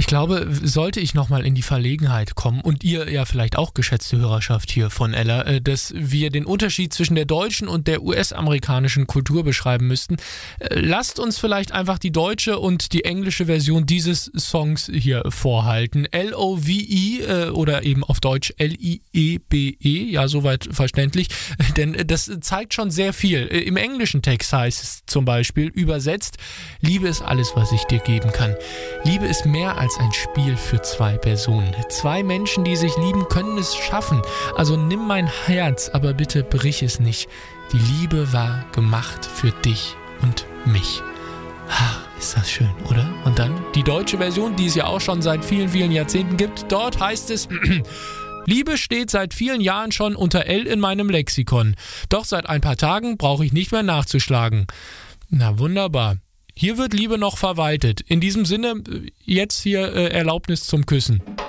glaube, sollte ich nochmal in die Verlegenheit kommen und ihr ja vielleicht auch, geschätzte Hörerschaft hier von Ella, dass wir den Unterschied zwischen der deutschen und der US-amerikanischen Kultur beschreiben müssten, lasst uns vielleicht einfach die deutsche und die englische Version dieses Songs hier vorhalten. L-O-V-E oder eben auf Deutsch L-I-E-B-E, ja, soweit verständlich, denn das zeigt schon sehr viel. Im englischen Text heißt es zum Beispiel, übersetzt: Liebe ist alles, was ich dir geben kann. Liebe ist mehr als ein Spiel für zwei Personen. Zwei Menschen, die sich lieben, können es schaffen. Also nimm mein Herz, aber bitte brich es nicht. Die Liebe war gemacht für dich und mich. Ist das schön, oder? Und dann die deutsche Version, die es ja auch schon seit vielen, vielen Jahrzehnten gibt. Dort heißt es: Liebe steht seit vielen Jahren schon unter L in meinem Lexikon. Doch seit ein paar Tagen brauche ich nicht mehr nachzuschlagen. Na wunderbar. Hier wird Liebe noch verwaltet. In diesem Sinne, jetzt hier Erlaubnis zum Küssen.